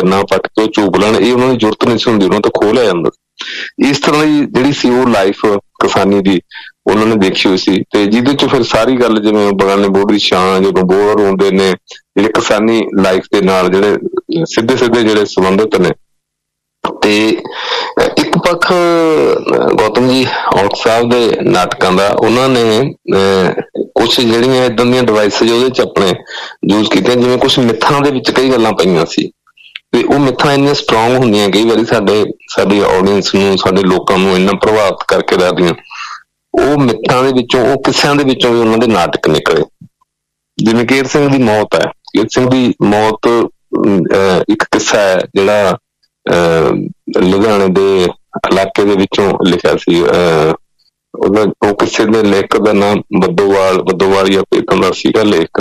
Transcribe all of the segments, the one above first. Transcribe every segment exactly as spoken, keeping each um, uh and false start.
ਗੰਨਾ ਪੱਟ ਕੇ ਚੂਪ ਲੈਣ, ਇਹ ਉਹਨਾਂ ਦੀ ਜ਼ਰੂਰਤ ਨਹੀਂ ਸੀ ਹੁੰਦੀ, ਉਹਨਾਂ ਤੋਂ ਖੋਹ ਲਿਆ ਜਾਂਦਾ। ਇਸ ਤਰ੍ਹਾਂ ਦੀ ਜਿਹੜੀ ਸੀ ਉਹ ਲਾਈਫ ਕਿਸਾਨੀ ਦੀ ਉਹਨਾਂ ਨੇ ਦੇਖੀ ਹੋਈ ਸੀ, ਤੇ ਜਿਹਦੇ ਚ ਫਿਰ ਸਾਰੀ ਗੱਲ ਜਿਵੇਂ ਬਗਾਨੇ ਬੋਰਡ ਦੀ ਸ਼ਾਨ, ਜਦੋਂ ਬੋਰ ਹੁੰਦੇ ਨੇ ਜਿਹੜੇ ਕਿਸਾਨੀ ਲਾਈਫ ਦੇ ਨਾਲ ਜਿਹੜੇ ਸਿੱਧੇ ਸਿੱਧੇ ਜਿਹੜੇ ਸੰਬੰਧਿਤ ਨੇ। ਤੇ ਇੱਕ ਪੱਖ ਗੌਤਮ ਜੀ ਔਲਖ ਸਾਹਿਬ ਦੇ ਨਾਟਕਾਂ ਦਾ, ਉਹਨਾਂ ਨੇ ਅਹ ਕੁਛ ਜਿਹੜੀਆਂ ਏਦਾਂ ਦੀਆਂ ਡਿਵਾਈਸਿਸ ਉਹਦੇ ਚ ਆਪਣੇ ਯੂਜ਼ ਕੀਤੀਆਂ, ਜਿਵੇਂ ਕੁਛ ਮਿੱਥਾਂ ਦੇ ਵਿੱਚ ਕਈ ਗੱਲਾਂ ਪਈਆਂ ਸੀ, ਤੇ ਉਹ ਮਿੱਥਾਂ ਇੰਨੀਆਂ ਸਟਰੋਂਗ ਹੁੰਦੀਆਂ ਕਈ ਵਾਰੀ ਸਾਡੇ ਸਾਡੀ ਆਡੀਅנס ਨੂੰ, ਸਾਡੇ ਲੋਕਾਂ ਨੂੰ ਇੰਨਾ ਪ੍ਰਭਾਵਿਤ ਕਰਕੇ ਰੱਖਦੀਆਂ। ਉਹ ਮਿੱਥਾਂ ਦੇ ਵਿੱਚੋਂ, ਉਹ ਕਿੱਸਿਆਂ ਦੇ ਵਿੱਚੋਂ ਵੀ ਉਹਨਾਂ ਦੇ ਨਾਟਕ ਨਿਕਲੇ। ਜਿਵੇਂ ਕੇਰ ਸਿੰਘ ਦੀ ਮੌਤ ਹੈ, ਕੇਰ ਸਿੰਘ ਦੀ ਮੌਤ ਅਹ ਇੱਕ ਕਿੱਸਾ ਹੈ ਜਿਹੜਾ ਅਹ ਲੁਧਿਆਣੇ ਦੇ ਇਲਾਕੇ ਦੇ ਵਿੱਚੋਂ ਲਿਖਿਆ ਸੀ। ਅਹ ਉਹਦਾ ਉਹ ਕਿਸੇ ਦੇ ਲੇਖਕ ਦਾ ਨਾਮ ਬੱਦੋਵਾਲ ਬੱਦੋਵਾਲ ਜਾਂ ਪੇਤਨ ਦਾ ਸੀਗਾ, ਲੇਖਕ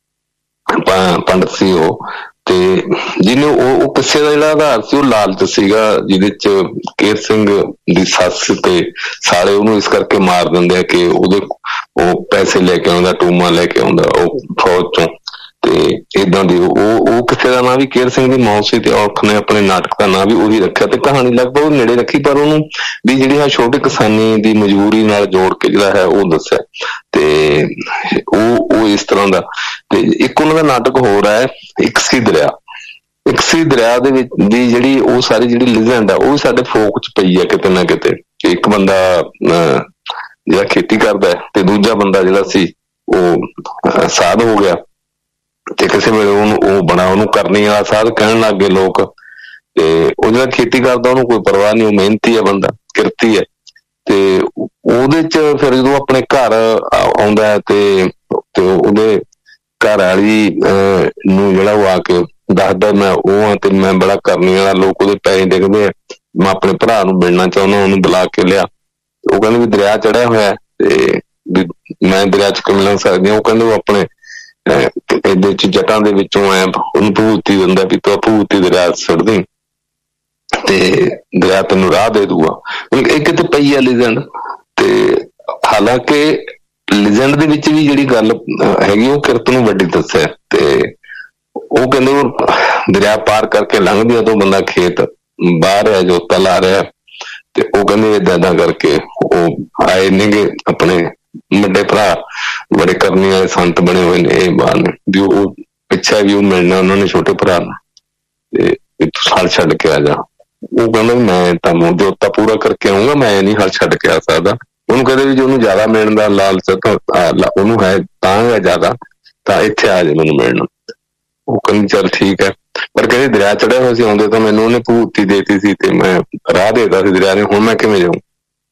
ਪੰਡਤ ਸੀ ਉਹ, ਤੇ ਜਿਹਨੇ ਉਹ ਉਹ ਕਿਸੇ ਦਾ ਜਿਹੜਾ ਆਧਾਰ ਸੀ ਉਹ ਲਾਲਚ ਸੀਗਾ, ਜਿਹਦੇ ਚ ਕੇਰ ਸਿੰਘ ਦੀ ਸੱਸ ਤੇ ਸਾਲੇ ਉਹਨੂੰ ਇਸ ਕਰਕੇ ਮਾਰ ਦਿੰਦੇ ਆ ਕਿ ਉਹਦੇ ਉਹ ਪੈਸੇ ਲੈ ਕੇ ਆਉਂਦਾ, ਟੂਮਾ ਲੈ ਕੇ ਆਉਂਦਾ ਉਹ ਫੌਜ ਚੋਂ, ਤੇ ਏਦਾਂ ਦੀ ਉਹ ਉਹ ਕਿਸੇ ਦਾ ਨਾਂ ਵੀ ਕੇਰ ਸਿੰਘ ਦੀ ਮੌਤ ਸੀ, ਤੇ ਔਲਖ ਨੇ ਆਪਣੇ ਨਾਟਕ ਦਾ ਨਾਂ ਵੀ ਉਹੀ ਰੱਖਿਆ, ਤੇ ਕਹਾਣੀ ਲਗਭਗ ਉਹ ਨੇੜੇ ਰੱਖੀ, ਪਰ ਉਹਨੂੰ ਵੀ ਜਿਹੜੀ ਆ ਛੋਟੇ ਕਿਸਾਨੀ ਦੀ ਮਜਬੂਰੀ ਨਾਲ ਜੋੜ ਕੇ ਜਿਹੜਾ ਹੈ ਉਹ ਦੱਸਿਆ। ਤੇ ਉਹ ਉਹ ਇਸ ਤਰ੍ਹਾਂ ਦਾ। ਤੇ ਇੱਕ ਉਹਨਾਂ ਦਾ ਨਾਟਕ ਹੋਰ ਹੈ ਇਕਸੀ ਦਰਿਆ। ਇਕਸੀ ਦਰਿਆ ਦੇ ਵਿੱਚ ਦੀ ਜਿਹੜੀ ਉਹ ਸਾਰੀ ਜਿਹੜੀ ਲਿਜੈਂਡ ਆ ਉਹ ਵੀ ਸਾਡੇ ਫੋਕ ਚ ਪਈ ਆ ਕਿਤੇ ਨਾ ਕਿਤੇ। ਇੱਕ ਬੰਦਾ ਅਹ ਜਿਹੜਾ ਖੇਤੀ ਕਰਦਾ ਤੇ ਦੂਜਾ ਬੰਦਾ ਜਿਹੜਾ ਸੀ ਉਹ ਸਾਧ ਹੋ ਗਿਆ, ਤੇ ਕਿਸੇ ਵੇਲੇ ਉਹਨੂੰ ਉਹ ਬਣਾ ਉਹਨੂੰ ਕਰਨੀ ਵਾਲਾ ਸਾਧ ਕਹਿਣ ਲੱਗ ਗਏ ਲੋਕ, ਤੇ ਉਹ ਜਿਹੜਾ ਖੇਤੀ ਕਰਦਾ ਉਹਨੂੰ ਕੋਈ ਪਰਵਾਹ ਨਹੀਂ, ਉਹ ਮਿਹਨਤੀ ਹੈ ਬੰਦਾ, ਕਿਰਤੀ ਹੈ। ਤੇ ਉਹਦੇ ਚ ਫਿਰ ਜਦੋਂ ਆਪਣੇ ਘਰ ਆਉਂਦਾ ਤੇ ਤੇ ਉਹਦੇ ਘਰ ਵਾਲੀ ਅਹ ਨੂੰ ਜਿਹੜਾ ਉਹ ਆ ਕੇ ਦੱਸਦਾ ਮੈਂ ਉਹ ਆ ਤੇ ਮੈਂ ਬੜਾ ਕਰਨੀ ਵਾਲਾ, ਲੋਕ ਉਹਦੇ ਪੈਸੇ ਡਿੱਗਦੇ ਆ, ਮੈਂ ਆਪਣੇ ਭਰਾ ਨੂੰ ਮਿਲਣਾ ਚਾਹੁੰਦਾ, ਉਹਨੂੰ ਬੁਲਾ ਕੇ ਲਿਆ। ਉਹ ਕਹਿੰਦੇ ਵੀ ਦਰਿਆ ਚੜਿਆ ਹੋਇਆ ਤੇ ਮੈਂ ਦਰਿਆ ਚ ਕਿਵੇਂ ਲੰਘ ਸਕਦੀ ਹਾਂ। ਉਹ ਕਹਿੰਦੇ ਉਹ ਆਪਣੇ ਇਹਦੇ ਚ ਜਟਾਂ ਦੇ ਵਿੱਚੋਂ ਐ ਉਹਨੂੰ ਭੂਤੀ ਦਿੰਦਾ ਵੀ ਤੂੰ ਭੂਤੀ ਦਰਿਆ ਸੁੱਟ ਦੇ ਤੇ ਦਰਿਆ ਤੈਨੂੰ ਰਾਹ ਦੇ ਦੂਗਾ। ਇਹ ਕਿਤੇ ਪਈ ਆ ਲਿਜੈਂਡ, ਤੇ ਹਾਲਾਂਕਿ ਲਿਜੈਂਡ ਦੇ ਵਿੱਚ ਵੀ ਜਿਹੜੀ ਗੱਲ ਹੈਗੀ ਉਹ ਕਿਰਤ ਨੂੰ ਵੱਡੀ ਦੱਸਿਆ। ਤੇ ਉਹ ਕਹਿੰਦੇ ਉਹ ਦਰਿਆ ਪਾਰ ਕਰਕੇ ਲੰਘਦੀ ਆ ਤਾਂ ਬੰਦਾ ਖੇਤ ਬਾਹਰ ਹੈ ਜੋਤਾ ਲਾ ਰਿਹਾ, ਤੇ ਉਹ ਕਹਿੰਦੇ ਏਦਾਂ ਏਦਾਂ ਕਰਕੇ ਉਹ ਆਏ ਨੇਗੇ ਆਪਣੇ ਵੱਡੇ ਭਰਾ, ਬੜੇ ਕਰਨੀ ਵਾਲੇ ਸੰਤ ਬਣੇ ਹੋਏ ਨੇ ਇਹ ਬਾਹਰ ਨੇ, ਵੀ ਉਹ ਪਿੱਛਾ ਵੀ ਉਹ ਮਿਲਣਾ ਉਹਨਾਂ ਨੇ ਛੋਟੇ ਭਰਾ ਨੂੰ, ਤੇ ਤੂੰ ਹਲ ਛੱਡ ਕੇ ਆ ਜਾ। ਉਹ ਕਹਿੰਦਾ ਮੈਂ ਤਾਂ ਜੋਤਾ ਪੂਰਾ ਕਰਕੇ ਆਊਂਗਾ, ਮੈਂ ਨਹੀਂ ਹਲ ਛੱਡ ਕੇ ਆ ਸਕਦਾ। ਉਹਨੂੰ ਕਹਿੰਦੇ ਵੀ ਜੇ ਉਹਨੂੰ ਜ਼ਿਆਦਾ ਮਿਲਣ ਦਾ ਲਾਲਚ ਉਹਨੂੰ ਹੈ ਤਾਂ ਹੈ ਜ਼ਿਆਦਾ, ਤਾਂ ਇੱਥੇ ਆ ਜੇ ਮੈਨੂੰ ਮਿਲਣ। ਉਹ ਕਹਿੰਦੀ ਚੱਲ ਠੀਕ ਹੈ, ਪਰ ਕਹਿੰਦੇ ਦਰਿਆ ਚੜਿਆ ਹੋਇਆ ਸੀ, ਆਉਂਦੇ ਤਾਂ ਮੈਨੂੰ ਉਹਨੇ ਭੂਤੀ ਦੇਤੀ ਸੀ ਤੇ ਮੈਂ ਰਾਹ ਦੇਤਾ ਸੀ ਦਰਿਆ ਨੇ, ਹੁਣ ਮੈਂ ਕਿਵੇਂ ਜਾਊਂ।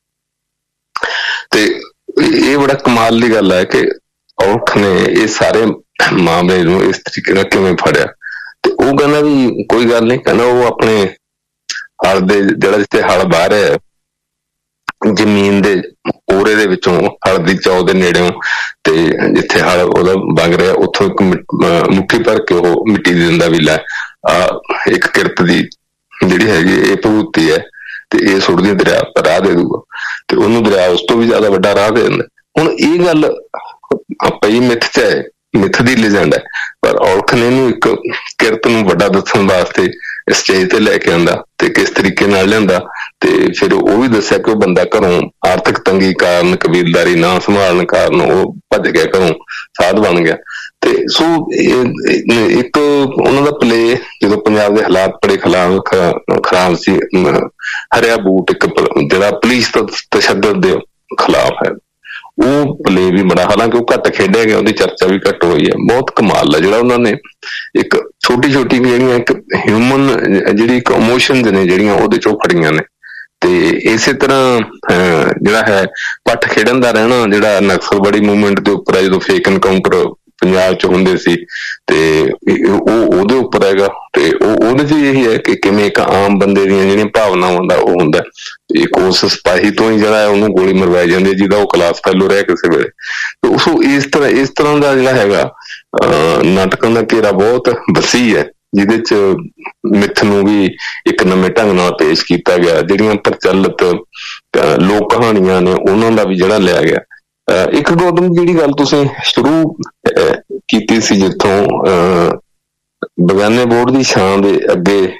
ਤੇ ਇਹ ਬੜਾ ਕਮਾਲ ਦੀ ਗੱਲ ਹੈ ਕਿ ਔਲਖ ਨੇ ਇਹ ਸਾਰੇ ਮਾਮਲੇ ਨੂੰ ਇਸ ਤਰੀਕੇ ਨਾਲ ਕਿਵੇਂ ਫੜਿਆ। ਤੇ ਉਹ ਕਹਿੰਦਾ ਵੀ ਕੋਈ ਗੱਲ ਨਹੀਂ, ਕਹਿੰਦਾ ਉਹ ਆਪਣੇ ਹਲ ਦੇ ਜਿਹੜਾ ਜਿੱਥੇ ਹਲ ਬਾਹ ਰਿਹਾ ਜ਼ਮੀਨ ਦੇ ਕੋਰੇ ਦੇ ਵਿੱਚੋਂ ਹਲ ਦੀ ਚੌ ਦੇ ਨੇੜਿਓਂ, ਤੇ ਜਿੱਥੇ ਹਲ ਉਹਦਾ ਵਗ ਰਿਹਾ ਉੱਥੋਂ ਇੱਕ ਮੁੱਠੀ ਭਰ ਕੇ ਉਹ ਮਿੱਟੀ ਦੇ ਦਿੰਦਾ ਵੀ ਲੈ ਆਹ ਇੱਕ ਕਿਰਤ ਦੀ ਜਿਹੜੀ ਹੈਗੀ ਇਹ ਭੂਤੀ ਹੈ ਤੇ ਇਹ ਸੁੱਟਦੀ ਦਰਿਆ ਰਾਹ ਦੇ ਦੂਗਾ, ਤੇ ਉਹਨੂੰ ਦਰਿਆ ਉਸ ਤੋਂ ਵੀ ਜ਼ਿਆਦਾ ਵੱਡਾ ਰਾਹ ਦੇ ਦਿੰਦਾ। ਹੁਣ ਇਹ ਗੱਲ ਪਈ ਮਿੱਥ ਚ ਹੈ, ਮਿੱਥ ਦੀ ਲਿਜੈਂਡ ਹੈ, ਪਰ ਔਲਖ ਨੇ ਇਹਨੂੰ ਇੱਕ ਕਿਰਤ ਨੂੰ ਵੱਡਾ ਦੱਸਣ ਵਾਸਤੇ ਸਟੇਜ ਤੇ ਲੈ ਕੇ ਆਂਦਾ ਤੇ ਕਿਸ ਤਰੀਕੇ ਨਾਲ ਲਿਆਂਦਾ। ਤੇ ਫਿਰ ਉਹ ਵੀ ਦੱਸਿਆ ਕਿ ਉਹ ਬੰਦਾ ਘਰੋਂ ਆਰਥਿਕ ਤੰਗੀ ਕਾਰਨ, ਕਬੀਲਦਾਰੀ ਨਾ ਸੰਭਾਲਣ ਕਾਰਨ ਉਹ ਭੱਜ ਗਿਆ ਘਰੋਂ, ਸਾਧ ਬਣ ਗਿਆ। ਤੇ ਸੋ ਇੱਕ ਉਹਨਾਂ ਦਾ ਪਲੇ ਜਦੋਂ ਪੰਜਾਬ ਦੇ ਹਾਲਾਤ ਬੜੇ ਖਿਲਾਫ ਖਰਾਬ ਸੀ, ਹਰਿਆ ਬੂਟ ਇੱਕ ਜਿਹੜਾ ਪੁਲਿਸ ਤਸ਼ੱਦਦ ਦੇ ਖਿਲਾਫ ਹੈ, ਉਹ ਪਲੇ ਵੀ ਬੜਾ, ਹਾਲਾਂਕਿ ਉਹ ਘੱਟ ਖੇਡਿਆ ਗਿਆ, ਉਹਦੀ ਚਰਚਾ ਵੀ ਘੱਟ ਹੋਈ ਹੈ। ਬਹੁਤ ਕਮਾਲ ਹੈ ਜਿਹੜਾ ਉਹਨਾਂ ਨੇ ਇੱਕ ਛੋਟੀ ਛੋਟੀ ਜਿਹੜੀਆਂ ਇੱਕ ਹਿਊਮਨ ਜਿਹੜੀ ਇੱਕ ਇਮੋਸ਼ਨਸ ਨੇ ਜਿਹੜੀਆਂ ਉਹਦੇ ਚੋਂ ਫੜੀਆਂ ਨੇ। ਤੇ ਇਸੇ ਤਰ੍ਹਾਂ ਅਹ ਜਿਹੜਾ ਹੈ ਪੱਠ ਖੇਡਣ ਦਾ ਰਹਿਣਾ, ਜਿਹੜਾ ਨਕਸਲਵਾੜੀ ਮੂਵਮੈਂਟ ਦੇ ਉੱਪਰ ਹੈ, ਜਦੋਂ ਫੇਕ ਐਨਕਾਊਂਟਰ ਪੰਜਾਬ ਚ ਹੁੰਦੇ ਸੀ ਤੇ ਉਹ ਉਹਦੇ ਉੱਪਰ ਹੈਗਾ। ਤੇ ਉਹ ਉਹਦੇ ਚ ਇਹੀ ਹੈ ਕਿ ਕਿਵੇਂ ਇੱਕ ਆਮ ਬੰਦੇ ਦੀਆਂ ਜਿਹੜੀਆਂ ਭਾਵਨਾਵਾਂ ਦਾ ਉਹ ਹੁੰਦਾ, ਇੱਕ ਉਸ ਸਿਪਾਹੀ ਤੋਂ ਹੀ ਜਿਹੜਾ ਉਹਨੂੰ ਗੋਲੀ ਮਰਵਾਈ ਜਾਂਦੀ ਹੈ ਜਿਹਦਾ ਉਹ ਕਲਾਸ ਫੈਲੋ ਰਿਹਾ ਕਿਸੇ ਵੇਲੇ। ਤੇ ਉਹ ਇਸ ਤਰ੍ਹਾਂ ਇਸ ਤਰ੍ਹਾਂ ਦਾ ਜਿਹੜਾ ਹੈਗਾ ਅਹ ਨਾਟਕਾਂ ਦਾ ਘੇਰਾ ਬਹੁਤ ਵਸੀਹ ਹੈ, ਜਿਹਦੇ ਚ ਮਿੱਥ ਨੂੰ ਵੀ ਇੱਕ ਨਵੇਂ ਢੰਗ ਨਾਲ ਪੇਸ਼ ਕੀਤਾ ਗਿਆ, ਜਿਹੜੀਆਂ ਪ੍ਰਚਲਿਤ ਲੋਕ ਕਹਾਣੀਆਂ ਨੇ ਉਹਨਾਂ ਦਾ ਵੀ ਜਿਹੜਾ ਲਿਆ ਗਿਆ। ਇੱਕ ਗੌਤਮ ਜਿਹੜੀ ਗੱਲ ਤੁਸੀਂ ਸ਼ੁਰੂ ਕੀਤੀ ਸੀ ਜਿੱਥੋਂ ਅਹ ਬਗਾਨੇ ਬੋਰਡ ਦੀ ਛਾਂ ਦੇ ਅੱਗੇ